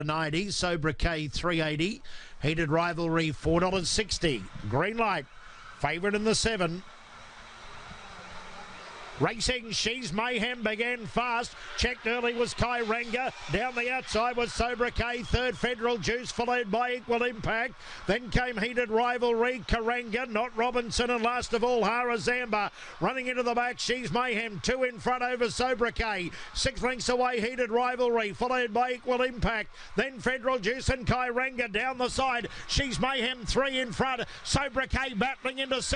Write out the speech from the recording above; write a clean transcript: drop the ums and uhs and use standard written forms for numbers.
$90, Sobriquet $3.80, Heated Rivalry $4.60. Green Light, favourite in the 7. Racing, She's Mayhem began fast. Checked early was Kairanga. Down the outside was Sobriquet. Third, Federal Juice, followed by Equal Impact. Then came Heated Rivalry, Karanga, Not Robinson, and last of all, Harazamba. Running into the back, She's Mayhem. 2 in front over Sobriquet. 6 lengths away, Heated Rivalry, followed by Equal Impact. Then Federal Juice and Kairanga down the side. She's Mayhem 3 in front. Sobriquet battling into